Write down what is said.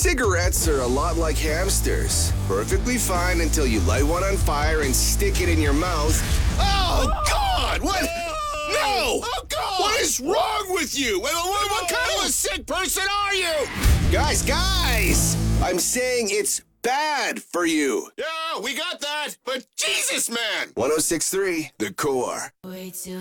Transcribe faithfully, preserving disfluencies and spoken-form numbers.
Cigarettes are a lot like hamsters. Perfectly fine until you light one on fire and stick it in your mouth. Oh, God! What? No! Oh, God! What is wrong with you? What, what, what kind of a sick person are you? Guys, guys! I'm saying it's bad for you. Yeah, we got that. But Jesus, man! one oh six point three, The Core. Way too